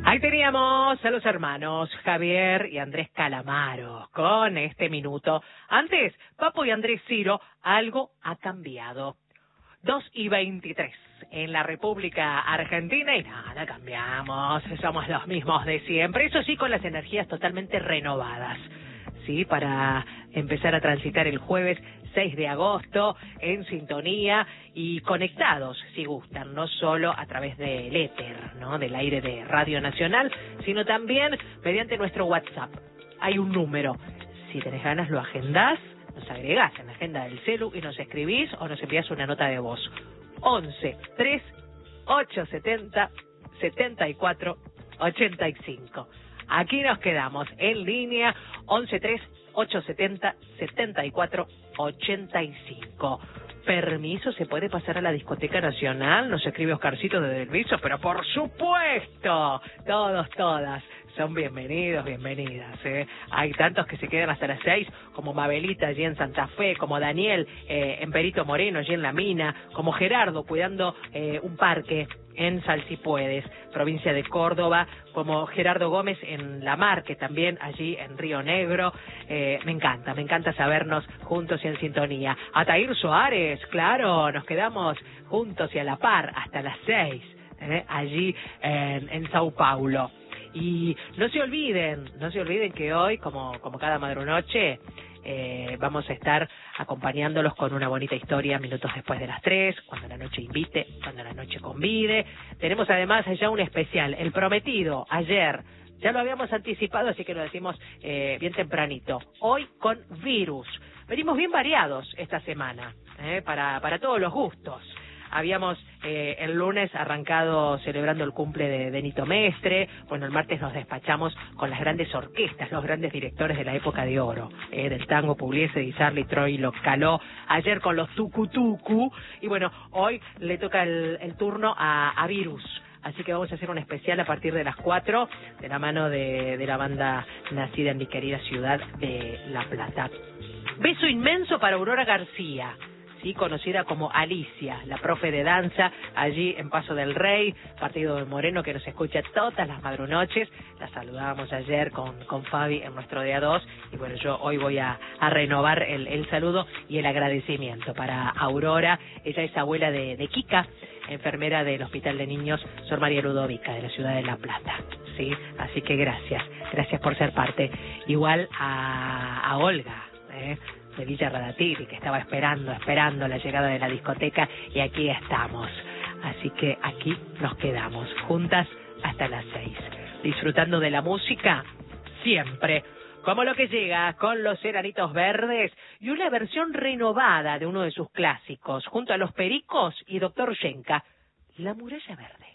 Ahí teníamos a los hermanos Javier y Andrés Calamaro con este minuto. Antes, Papo y Andrés Ciro, algo ha cambiado. 2:23 en la República Argentina y nada, cambiamos, somos los mismos de siempre. Eso sí, con las energías totalmente renovadas, ¿sí? Para empezar a transitar el jueves 6 de agosto en sintonía y conectados, si gustan, no solo a través del éter, ¿no? Del aire de Radio Nacional, sino también mediante nuestro WhatsApp. Hay un número, si tenés ganas lo agendás, nos agregás en la agenda del celu y nos escribís o nos envías una nota de voz. 11 3 870 74 85. Aquí nos quedamos en línea 11 3 870 74 85. Permiso, ¿se puede pasar a la discoteca nacional? Nos escribe Oscarcito desde el Viso, pero por supuesto, todos, todas son bienvenidos, bienvenidas, ¿eh? Hay tantos que se quedan hasta las 6, como Mabelita allí en Santa Fe, como Daniel en Perito Moreno allí en La Mina, como Gerardo cuidando un parque en Salsipuedes, provincia de Córdoba, como Gerardo Gómez en La Marque, también allí en Río Negro. Me encanta sabernos juntos y en sintonía. Ataír Soares, claro, nos quedamos juntos y a la par hasta las 6, allí en Sao Paulo. Y no se olviden que hoy, como cada madrunoche, vamos a estar acompañándolos con una bonita historia minutos después de las 3, cuando la noche invite, cuando la noche convide. Tenemos además ya un especial, el prometido, ayer. Ya lo habíamos anticipado, así que lo decimos bien tempranito. Hoy con virus. Venimos bien variados esta semana, para todos los gustos. Habíamos el lunes arrancado celebrando el cumple de Nito Mestre. Bueno, el martes nos despachamos con las grandes orquestas, los grandes directores de la época de oro, del tango, Pugliese, Di Sarli, Troilo, Caló. Ayer con los Tucu Tucu. Y bueno, hoy le toca el turno a Virus. Así que vamos a hacer un especial a partir de las 4, de la mano de la banda nacida en mi querida ciudad de La Plata. Beso inmenso para Aurora García, sí, conocida como Alicia, la profe de danza, allí en Paso del Rey, partido de Moreno, que nos escucha todas las madrunoches. La saludábamos ayer con Fabi en nuestro día 2, y bueno, yo hoy voy a renovar el saludo y el agradecimiento para Aurora. Ella es abuela de Kika, enfermera del Hospital de Niños Sor María Ludovica, de la ciudad de La Plata, ¿sí? Así que gracias por ser parte. Igual a Olga, de Villa Radatili, que estaba esperando la llegada de la discoteca, y aquí estamos. Así que aquí nos quedamos, juntas hasta las 6, disfrutando de la música siempre, como lo que llega con los Enanitos Verdes y una versión renovada de uno de sus clásicos, junto a Los Pericos y Doctor Yenka, La Muralla Verde.